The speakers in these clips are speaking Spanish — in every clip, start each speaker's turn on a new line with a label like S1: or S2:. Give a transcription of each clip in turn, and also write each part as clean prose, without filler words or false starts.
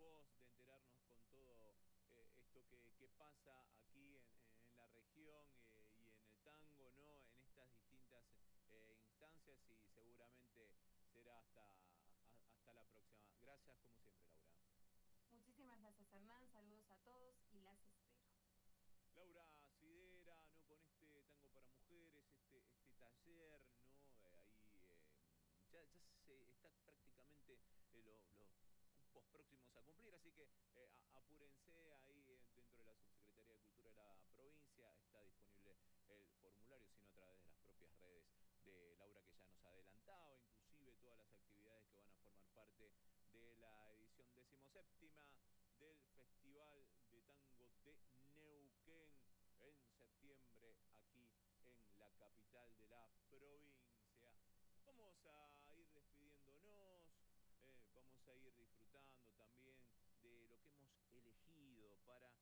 S1: vos, de enterarnos con todo esto que pasa aquí en la región y en el tango, ¿no? En estas distintas instancias y seguramente será hasta la próxima. Gracias como siempre, Laura.
S2: Muchísimas gracias, Hernán. Saludos a todos y las espero.
S1: Laura Sidera, ¿no? Con este tango para mujeres, este taller, ¿no? Ya se está prácticamente los cupos próximos a cumplir, así que apúrense ahí dentro de la Subsecretaría de Cultura de la provincia, está disponible el formulario, sino a través de las propias redes de Laura que ya nos ha adelantado, inclusive todas las actividades que van a formar parte de la edición 17ª del Festival de Tango de Neuquén en septiembre aquí en la capital de la provincia. Vamos a ir despidiéndonos, vamos a ir disfrutando también de lo que hemos elegido para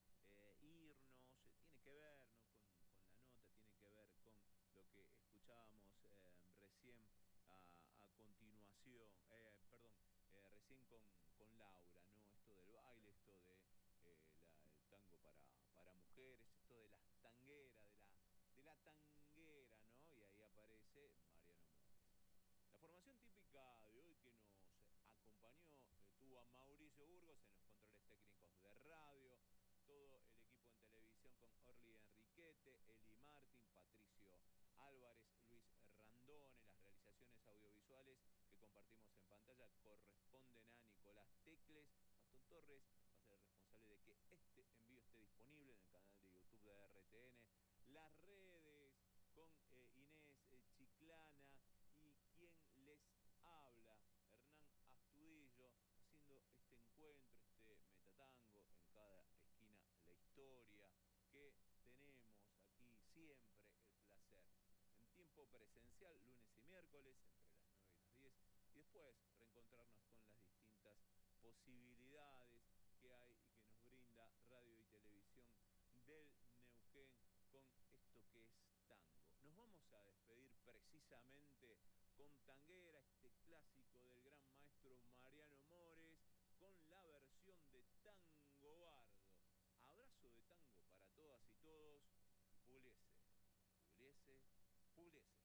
S1: irnos. Tiene que ver, ¿no? con la nota, tiene que ver con lo que escuchábamos recién a continuación, perdón, recién con Laura, ¿no? Esto del baile, esto de el tango para mujeres, esto de las tangueras, de la tanguera, ¿no? Y ahí aparece Mariano Mores. La formación típica de hoy que nos acompañó tuvo a Mauricio Burgos en los controles técnicos de radio, todo el equipo en televisión con Orly Enriquete, Eli Martín, Patricio Álvarez, Luis Randone. Las realizaciones audiovisuales que compartimos en pantalla corresponden a Nicolás Tecles. Gastón Torres va a ser el responsable de que este envío esté disponible en el canal de YouTube de RTN. Las redes con Inés Chiclana y quien les habla, Hernán Astudillo, haciendo este encuentro, este metatango, en cada esquina la historia que tenemos aquí siempre el placer. En tiempo presencial, lunes y miércoles, entre las 9 y las 10, y después reencontrarnos con las distintas posibilidades que hay y que nos brinda radio y televisión del Neuquén con esto que es tango. Nos vamos a despedir precisamente con Tanguera, este clásico del gran maestro Mariano Mores, con la versión de Tango Bardo. Abrazo de tango para todas y todos y pugliese, pugliese, pugliese.